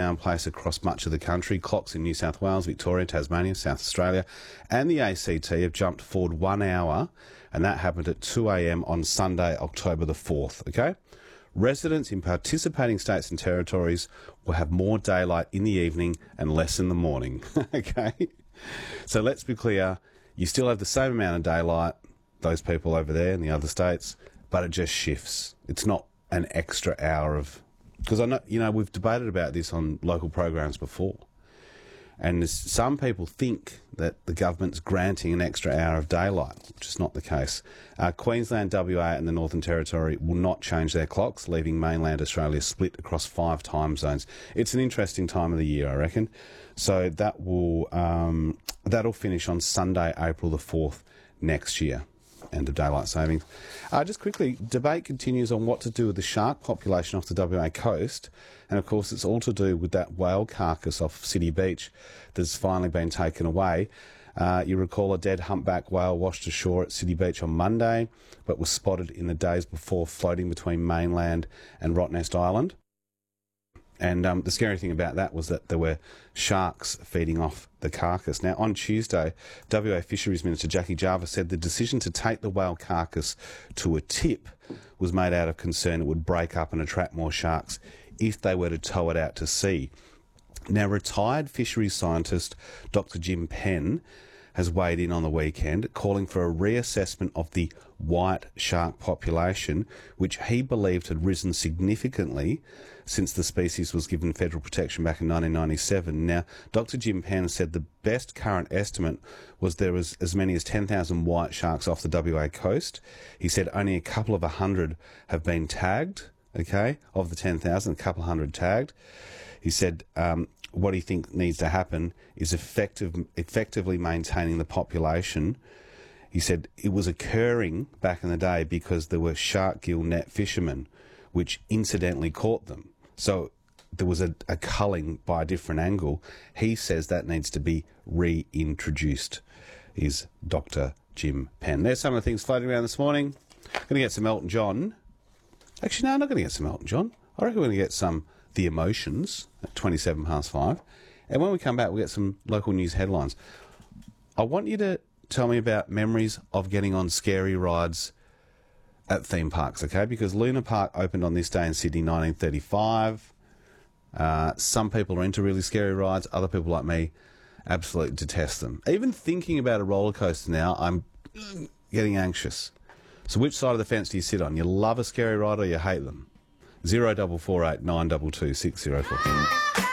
now in place across much of the country. Clocks in New South Wales, Victoria, Tasmania, South Australia and the ACT have jumped forward 1 hour, and that happened at 2 a.m. on Sunday, October the 4th, okay? Residents in participating states and territories will have more daylight in the evening and less in the morning, okay? So let's be clear, you still have the same amount of daylight, those people over there in the other states, but it just shifts. It's not an extra hour of... Because I know, you know, we've debated about this on local programs before, and some people think that the government's granting an extra hour of daylight, which is not the case. Queensland, WA and the Northern Territory will not change their clocks, leaving mainland Australia split across 5 time zones. It's an interesting time of the year, I reckon. So that will that'll finish on Sunday, April the 4th next year. End of daylight savings. Just quickly, debate continues on what to do with the shark population off the WA coast, and of course it's all to do with that whale carcass off City Beach that's finally been taken away. You recall a dead humpback whale washed ashore at City Beach on Monday, but was spotted in the days before floating between mainland and Rottnest Island. And the scary thing about that was that there were sharks feeding off the carcass. Now, on Tuesday, WA Fisheries Minister Jackie Jarvis said the decision to take the whale carcass to a tip was made out of concern it would break up and attract more sharks if they were to tow it out to sea. Now, retired fisheries scientist Dr. Jim Penn has weighed in on the weekend, calling for a reassessment of the white shark population, which he believed had risen significantly since the species was given federal protection back in 1997. Now, Dr. Jim Penn said the best current estimate was there was as many as 10,000 white sharks off the WA coast. He said only a couple of 100 have been tagged, okay, of the 10,000, a couple of 100 tagged. He said what he thinks needs to happen is effectively maintaining the population. He said it was occurring back in the day because there were shark gill net fishermen, which incidentally caught them. So there was a culling by a different angle. He says that needs to be reintroduced, is Dr. Jim Penn. There's some of the things floating around this morning. Going to get some Elton John. Actually, no, I'm not going to get some Elton John. I reckon we're going to get some The Emotions at 5:27. And when we come back, we'll get some local news headlines. I want you to tell me about memories of getting on scary rides at theme parks, okay? Because Luna Park opened on this day in Sydney, 1935. Some people are into really scary rides. Other people like me absolutely detest them. Even thinking about a roller coaster now, I'm getting anxious. So which side of the fence do you sit on? You love a scary ride or you hate them? 0448 922 604.